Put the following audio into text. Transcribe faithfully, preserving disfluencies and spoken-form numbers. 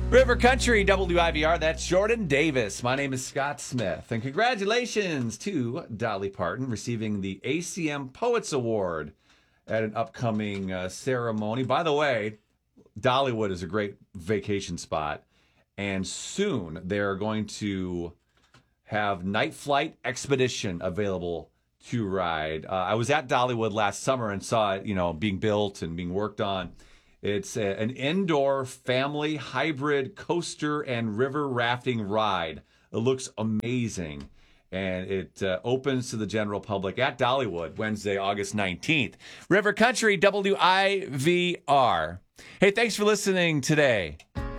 River Country, W I V R, that's Jordan Davis. My name is Scott Smith, and congratulations to Dolly Parton receiving the A C M Poets Award at an upcoming uh, ceremony. By the way, Dollywood is a great vacation spot, and soon they're going to have Night Flight Expedition available to ride. Uh, I was at Dollywood last summer and saw it, you know, being built and being worked on. It's a, an indoor family hybrid coaster and river rafting ride. It looks amazing. And it uh, opens to the general public at Dollywood Wednesday, August nineteenth. River Country, W I V R. Hey, thanks for listening today.